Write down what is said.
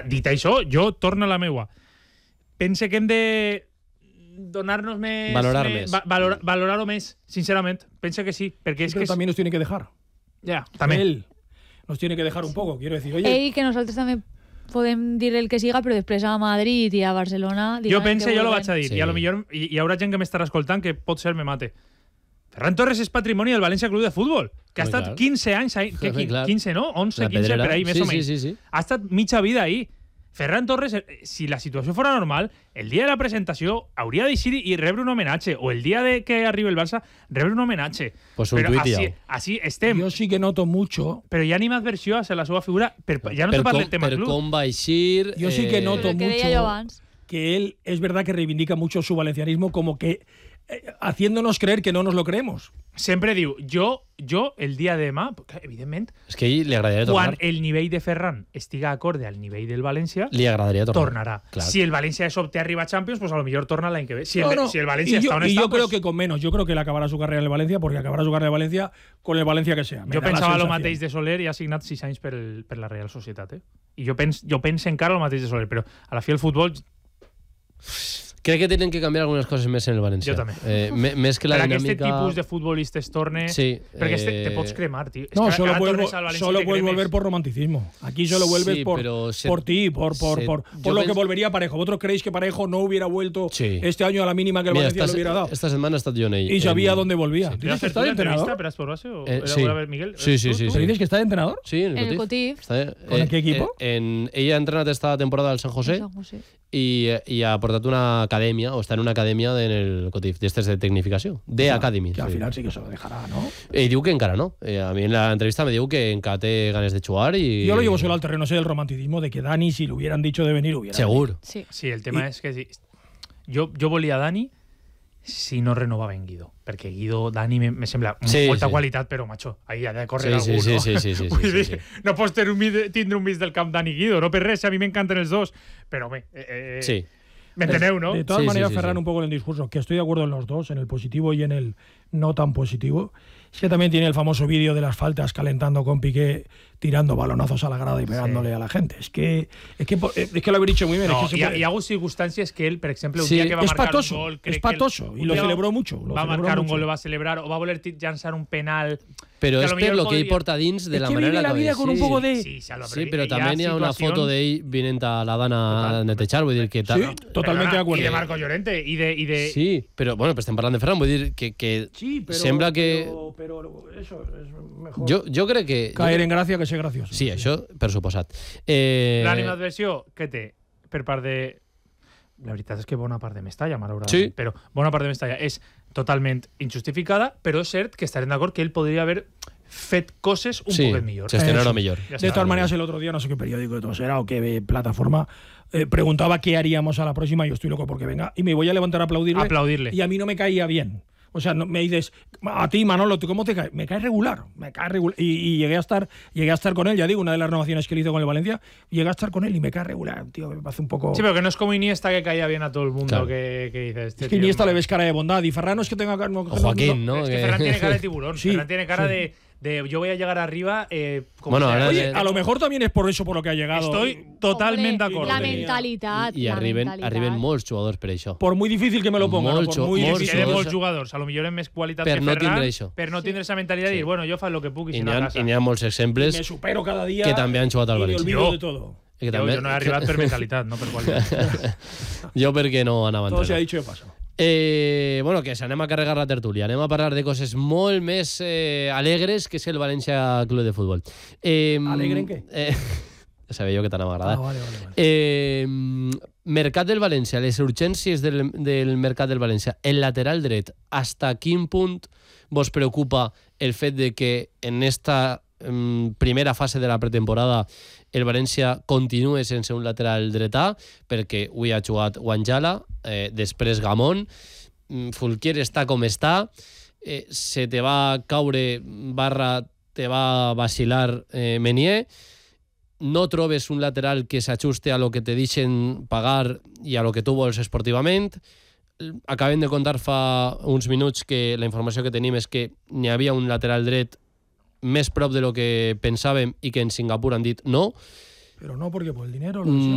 dit això, jo torno a la meua. Pense que hem de donar-nos més... Valorar-ho més, sincerament. Pense que sí, perquè és Pero que... también nos tiene que dejar. Ja, també. Él nos tiene que dejar un poco, quiero decir, oye... Ell, que nosaltres també podem dir el que siga, però després a Madrid i a Barcelona... Jo pense, jo lo vaig a dir, Sí. i a lo millor hi haurà gent que m'estarà escoltant que pot ser me mate. Ferran Torres és patrimoni del València Club de Futbol, que ha Home, estat clar. 15 anys ahí, que Home, clar. 15, no? 11, La 15 Pedrera. per ahí, més Sí, o menys. sí. Ha estat mitja vida ahí. Ferran Torres, si la situació fora normal, el dia de la presentació hauria d'eixir i rebre un homenatge, o el dia de que arribi el Barça, rebre un homenatge. Pues un però tuit ja. així estem. Yo sí que noto mucho... Però hi ha animadversió a la seva figura, ja no se parla del tema per club. com va eixir... Yo sí que noto El que deia jo mucho abans. que él es verdad que reivindica mucho su valencianismo, como que haciéndonos creer que no nos lo creemos. Sempre diu, jo el dia de demà, evidentment, És que a ell li agradaria quan tornar. el nivell de Ferran estiga acorde al nivell del València, Li agradaria tornar. tornarà. Clar. Si el València de sobte arriba a Champions, pues a lo millor torna l'any que ve. Si, No, si el València y yo, està on y està, yo creo pues, que con menos. Yo creo que él acabará su carrera en el Valencia porque acabará su carrera en el Valencia con el Valencia que sea. Me jo da la pensava el sensación. mateix de Soler i ha signat 6 anys per la Real Societat. I jo penso encara el mateix de Soler, però a la fi el futbol, Crec que tenen que canviar algunes coses més en el València. Jo també. Més que la per dinàmica... aquest tipus de futbolistes torne... Sí, perquè te pots cremar, tio. No, És que solo ara puedes, tornes al València i solo te puedes cremes. volver por romanticismo. Aquí solo vuelves Sí, por pero ti, por yo lo que pens- volvería Parejo. ¿Vosotros creéis que Parejo no hubiera vuelto Sí. este año a la mínima que el Mira, Valencia le hubiera dado? esta setmana he estat jo en ell. Y sabía dónde volvía. Sí. Però ¿Dices que has está fet de una entrevista entrenador? per Esporbase o sí. era Miguel? Sí. ¿Pero dices que está de entrenador? Sí, en En el el Cotif. Cotif. ¿Con qué equipo? Ella ha entrenat esta temporada al San José San José. i ha portat una acadèmia, o està en una acadèmia en el Cotif, d'estes de tecnificació, de Academy. Que al sí. final sí que se lo dejará, ¿no? Diu que encara no. A mi en la entrevista me diu que encara té ganes de jugar i... Yo lo llevo solo al terreno ese del romanticismo de que Dani, si le hubieran dicho de venir, hubiera Segur. Sí. Sí, el tema és que jo volia Dani si no renovava en Guido, perquè Dani me sembla molta qualitat, però, macho, ahí ha de córrer algú, no? Sí. Vull dir, no pots tindre un mig del camp Dani Guido, no per res, a mi m'encanten els dos, però, home, Sí. m'enteneu, no? De todas Sí, maneras, sí, Ferran, sí. un poco en el discurso, que estoy de acuerdo en los dos, en el positivo y en el no tan positivo. Es que también tiene el famoso vídeo de las faltas calentando con Piqué, tirando balonazos a la grada y pegándole a la gente. Es que lo habéis dicho muy bien. No, es que se puede- hi ha hagut circumstàncies que ell, per exemple, un Sí, dia que va es marcar patoso, un gol... es crec que patoso, y lo celebró mucho. Va marcar un gol, lo va celebrar, o va voler llançar un penal... Però que és a lo per millor lo que ell podria- porta dins de Es la que manera vive la que vida és. con un poco de... Sí, Sí, però també hi ha una foto d'ell vinent a la dana a netejar, vull dir que... Sí, totalmente de acuerdo. I de Marco Llorente, i de... Sí, però bueno, però estem parlant de Ferran, vull dir que Sí, pero, sembla que... pero eso es mejor Jo crec que... caer en gracia que ser gracioso. Sí, això, per suposat. L'animadversió que té per part de... La veritat és que bona part de Mestalla, malauradament. Sí. Però bona part de Mestalla és totalment injustificada, però és cert que estarem d'acord que ell podria haver fet coses un poquet millor. gestionar-ho Eso. millor. Ya De todas maneras, el otro día, no sé qué periódico de todos era o qué plataforma, preguntaba qué haríamos a la próxima. Yo estoy loco porque venga. Y me voy a levantar a aplaudirle. Y a mí no me caía bien. O sea, no, me dices, a ti, Manolo, ¿tú cómo te cae? Me cae regular. Y llegué a estar con él, ya digo, una de las renovaciones que él hizo con el Valencia, llegué a estar con él y me cae regular, tío, me parece un poco... Sí, pero que no es como Iniesta que caía bien a todo el mundo, Claro. que dices... Este Es que tío, Iniesta le ves cara de bondad y Ferran no es que tenga... O Joaquín, ¿no? Es que Ferran tiene cara de tiburón. Sí, Ferran tiene cara sí. de yo voy a llegar arriba... como Bueno, sea. ahora Oye, a lo mejor también es por eso por lo que ha llegado. Estoy totalment Hombre, d'acord. La Tenía. mentalitat. I la arriben mentalitat. molts jugadors per això. Por muy difícil que me lo pongan. Molts, por muy molts difícil. Queden jugadors- molts jugadors, a lo millor en més qualitat Per que no Ferran, tindre això. per no tindre esa mentalitat de dir, bueno, jo faig el que puc i si I no n'hi a ha, casa. i n'hi ha molts exemples Me supero cada día. que també han jugat al y me València. olvido Jo. de todo. I que Jo també, no he arribat per mentalitat, no per qualitat. jo perquè no anava a Todo se ha entrenar. dicho de paso. Bueno, que s'anem a carregar la tertúlia. Anem a parlar de coses molt més alegres que és el València Club de Futbol. ¿Alegre en qué? Ja sabia jo que t'anava a agradar. Vale. Mercat del València, les urgències del mercat del València. El lateral dret, hasta quin punt vos preocupa el fet de que en esta primera fase de la pretemporada el València continua sense un lateral dretà, perquè avui ha jugat Wanjala, després Gamón, Fulquier està com està, se te va caure barra te va vacilar Menier, no trobes un lateral que s'ajuste a lo que te deixen pagar i a lo que tu vols esportivament. Acabem de contar fa uns minuts que la informació que tenim és que n'hi havia un lateral dret més prop de lo que pensàvem i que en Singapur han dit no. Pero no porque por el dinero. Lo